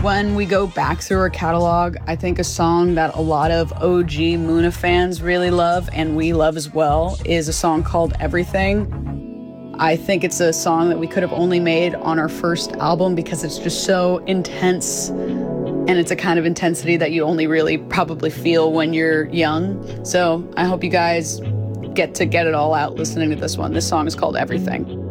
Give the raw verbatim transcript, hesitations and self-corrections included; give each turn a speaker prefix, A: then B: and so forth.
A: When we go back through our catalog, I think a song that a lot of O G Muna fans really love, and we love as well, is a song called Everything. I think it's a song that we could have only made on our first album because it's just so intense, and it's a kind of intensity that you only really probably feel when you're young. So I hope you guys get to get it all out listening to this one. This song is called Everything.